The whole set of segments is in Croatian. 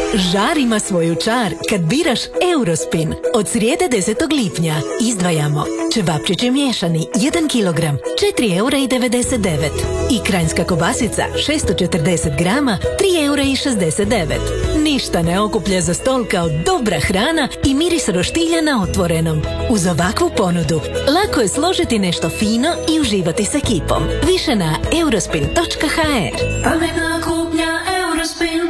Žar ima svoju čar kad biraš Eurospin. Od srijede 10. lipnja izdvajamo čevapčići miješani 1 kg, 4,99 €. I kranjska kobasica 640 grama, 3,69 €. Ništa ne okuplja za stol kao dobra hrana i miris roštilja na otvorenom. Uz ovakvu ponudu lako je složiti nešto fino i uživati s ekipom. Više na eurospin.hr. Pametna kupnja Eurospin.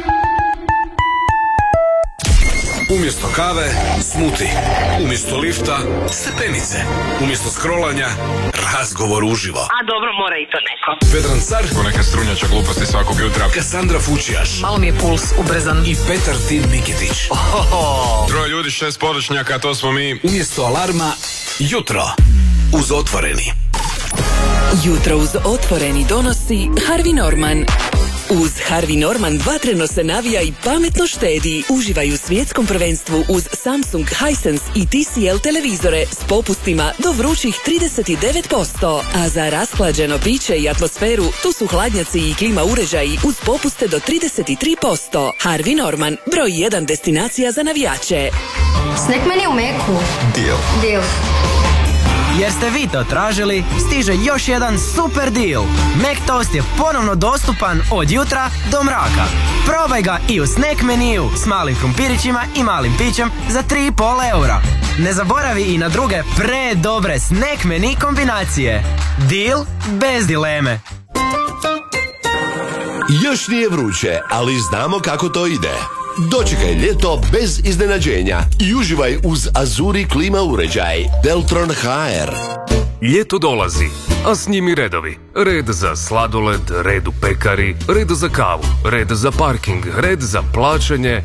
Umjesto kave, smuti. Umjesto lifta, stepenice. Umjesto scrollanja, razgovor uživo. A dobro, mora i to neko. Vedran Car, ponekad strunjača gluposti svakog jutra. Kassandra Fučijaš. Malo mi je puls ubrzan. I Petar Tin Nikitić. Troje ljudi, 6 podočnjaka, to smo mi. Umjesto alarma, jutro. Uz Otvoreni. Jutro uz Otvoreni donosi Harvey Norman. Uz Harvey Norman vatreno se navija i pametno štedi. Uživaj u svjetskom prvenstvu uz Samsung, Hisense i TCL televizore s popustima do vrućih 39%. A za rashlađeno piće i atmosferu tu su hladnjaci i klima uređaji uz popuste do 33%. Harvey Norman, broj 1 destinacija za navijače. Snack meni u Meku. Deal. Jer ste vi to tražili, stiže još jedan super deal. McToast je ponovno dostupan od jutra do mraka. Probaj ga i u snack meniju s malim krumpirićima i malim pićem za 3,5 €. Ne zaboravi i na druge predobre snack meni kombinacije. Deal bez dileme. Još nije vruće, ali znamo kako to ide. Dočekaj ljeto bez iznenađenja i uživaj uz Azuri klima uređaj Deltron HR. Ljeto dolazi, a s njim i redovi. Red za sladoled, red u pekari, red za kavu, red za parking, red za plaćanje,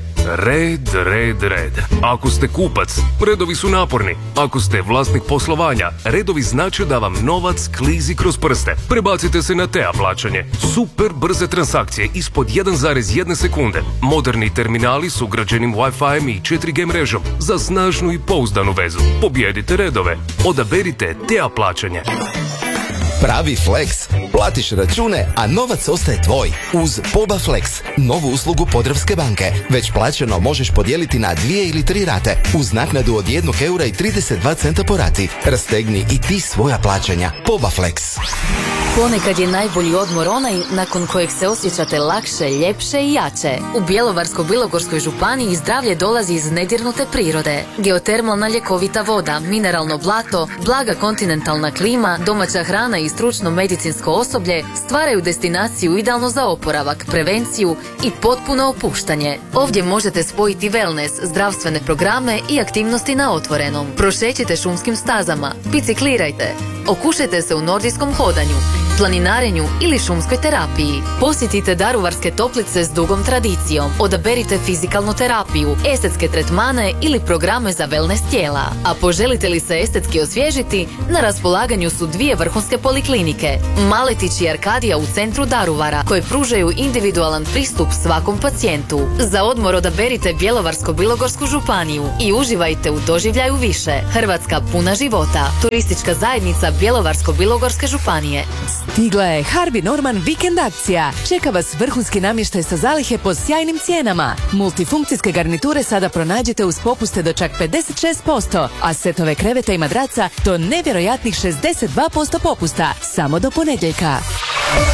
red. Ako ste kupac, redovi su naporni. Ako ste vlasnik poslovanja, redovi znače da vam novac klizi kroz prste. Prebacite se na TEA plaćanje. Super brze transakcije ispod 1,1 sekunde. Moderni terminali s ugrađenim Wi-Fi i 4G mrežom za snažnu i pouzdanu vezu. Pobjedite redove. Odaberite TEA plaćanje. Pravi Flex. Platiš račune, a novac ostaje tvoj. Uz Poba Flex, novu uslugu Podravske banke. Već plaćeno možeš podijeliti na 2 ili 3 rate, uz naknadu od 1,32 € po rati. Rastegni i ti svoja plaćanja. Poba Flex. Ponekad je najbolji odmor onaj nakon kojeg se osjećate lakše, ljepše i jače. U Bjelovarsko-bilogorskoj županiji zdravlje dolazi iz nedirnute prirode. Geotermalna ljekovita voda, mineralno blato, blaga kontinentalna klima, domaća hrana i stručno medicinsko osoblje stvaraju destinaciju idealno za oporavak, prevenciju i potpuno opuštanje. Ovdje možete spojiti wellness, zdravstvene programe i aktivnosti na otvorenom. Prošećite šumskim stazama, biciklirajte, okušajte se u nordijskom hodanju, planinarenju ili šumskoj terapiji. Posjetite Daruvarske toplice s dugom tradicijom. Odaberite fizikalnu terapiju, estetske tretmane ili programe za wellness tijela. A poželite li se estetski osvježiti, na raspolaganju su 2 vrhunske poliklinike, Maletić i Arkadija u centru Daruvara, koje pružaju individualan pristup svakom pacijentu. Za odmor odaberite Bjelovarsko-bilogorsku županiju i uživajte u doživljaju više. Hrvatska puna života. Turistička zajednica Bjelovarsko-bilogorske županije. Stigla je Harvey Norman vikend akcija. Čeka vas vrhunski namještaj sa zalihe po sjajnim cijenama. Multifunkcijske garniture sada pronađite uz popuste do čak 56%, a setove kreveta i madraca do nevjerojatnih 62% popusta. Samo do ponedjeljka.